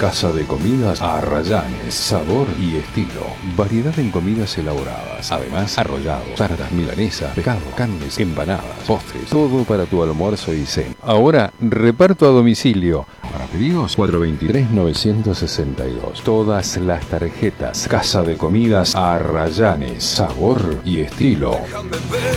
Casa de Comidas Arrayanes, sabor y estilo. Variedad en comidas elaboradas. Además, arrollados, tartas, milanesas, pescado, carnes, empanadas, postres. Todo para tu almuerzo y cena. Ahora, reparto a domicilio. Para pedidos, 423-962. Todas las tarjetas. Casa de Comidas Arrayanes, sabor y estilo.